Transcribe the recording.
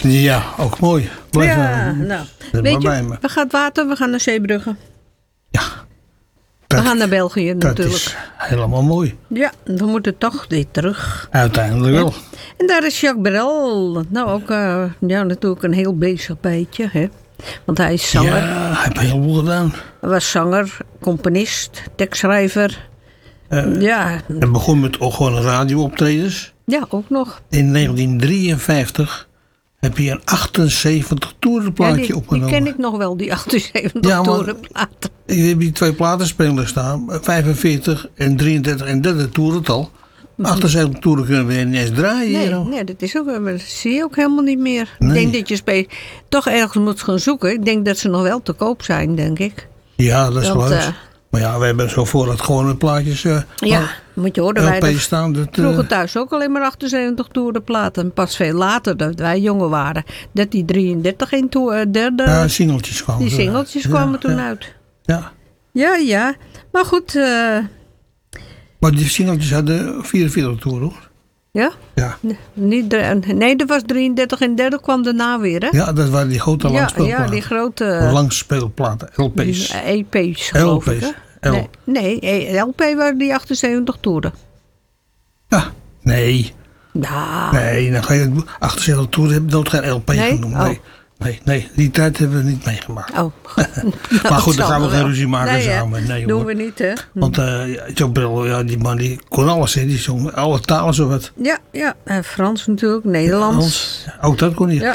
Ja, ook mooi. Blijf nou. Weet je, we gaan het water, we gaan naar Zeebrugge. Ja. We gaan naar België natuurlijk. Dat is helemaal mooi. Ja, we moeten toch weer terug. Uiteindelijk wel. En daar is Jacques Brel. Nou, ook natuurlijk een heel bezig beetje, hè. Want hij is zanger. Ja, hij heeft heel veel gedaan. Hij was zanger, componist, tekstschrijver. Hij begon met gewoon radiooptredens. Ja, ook nog. In 1953 heb je een 78 toerenplaatje opgenomen. Die ken ik nog wel, die 78 toerenplaten. Ik heb hier 2 platenspelers staan. 45 en 33 en 30 toerental. 78 toeren kunnen we niet eens draaien. Nee, dat is ook, dat zie je ook helemaal niet meer. Nee. Ik denk dat je toch ergens moet gaan zoeken. Ik denk dat ze nog wel te koop zijn, denk ik. Ja, dat is leuk. Maar ja, we hebben zo voor dat gewone plaatjes. Moet je horen, wij staan. vroeger thuis ook alleen maar 78 toerenplaten. Pas veel later, dat wij jonger waren, dat die 33 in derde. Ja, singeltjes kwamen. Die singeltjes kwamen toen uit. Ja. Ja. Maar goed. Maar die singeltjes hadden 44 toeren, hoor. Ja? Ja. Nee, dat was 33 en derde kwam daarna weer, hè? Ja, dat waren die grote langspeelplaten. Ja, die grote... langspeelplaten, LP's. EP's, geloof ik, hè? Nee, LP waren die 78 toeren. Ja, nee. Ja. Nee, dan ga je 78 toeren, heb je nooit geen LP genoemd. Nee, die tijd hebben we niet meegemaakt. Oh. Maar goed, dan gaan we geen ruzie maken samen. Nee, doen we niet, hè? Want Jacques Brel, die man die kon alles, hè. Die zong alle talen zo wat. Ja. Frans natuurlijk, Nederlands. Ook dat kon hij.